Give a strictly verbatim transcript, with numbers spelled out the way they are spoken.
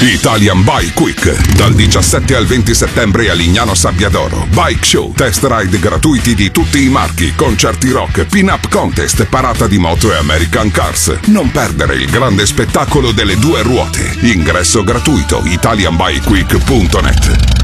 Italian Bike Week, dal diciassette al venti settembre a Lignano Sabbiadoro. Bike show, test ride gratuiti di tutti i marchi, concerti rock, pin-up contest, parata di moto e American Cars. Non perdere il grande spettacolo delle due ruote. Ingresso gratuito, italian bike week punto net.